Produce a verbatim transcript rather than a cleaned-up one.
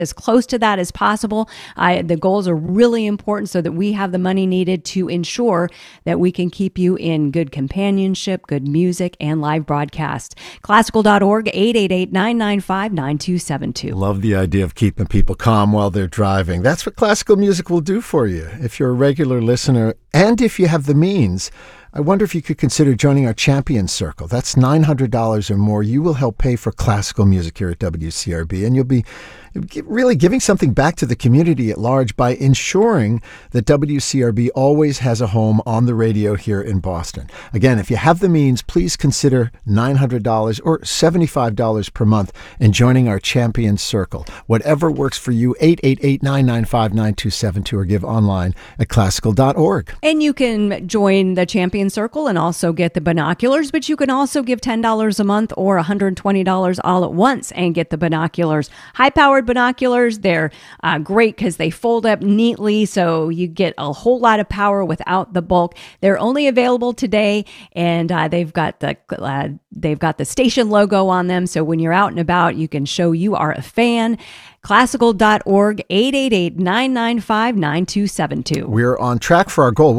as close to that as possible. I, the goals are really important so that we have the money needed to ensure that we can keep you in good companionship, good music, and live broadcast. Classical dot org, eight eight eight, nine nine five, nine two seven two. Love the idea of keeping people calm while they're driving. That's what classical music will do for you. If you're a regular listener and if you have the means, I wonder if you could consider joining our Champions Circle. That's nine hundred dollars or more. You will help pay for classical music here at W C R B, and you'll be really giving something back to the community at large by ensuring that W C R B always has a home on the radio here in Boston. Again, if you have the means, please consider nine hundred dollars or seventy-five dollars per month and joining our Champions Circle. Whatever works for you, eight eight eight, nine nine five, nine two seven two, or give online at classical dot org. And you can join the Champions Circle and also get the binoculars, but you can also give ten dollars a month or one hundred twenty dollars all at once and get the binoculars. High-powered binoculars, they're uh, great because they fold up neatly, so you get a whole lot of power without the bulk. They're only available today, and uh, they've got the uh, they've got the station logo on them, so when you're out and about, you can show you are a fan. classical dot org, eight eight eight, nine nine five, nine two seven two. We're on track for our goal.